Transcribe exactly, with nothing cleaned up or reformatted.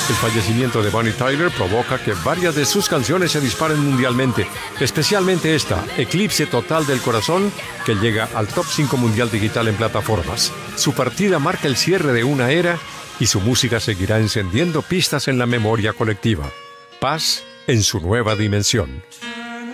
El fallecimiento de Bonnie Tyler provoca que varias de sus canciones se disparen mundialmente, especialmente esta, Eclipse Total del Corazón, que llega al top cinco mundial digital en plataformas. Su partida marca el cierre de una era y su música seguirá encendiendo pistas en la memoria colectiva. Paz en su nueva dimensión.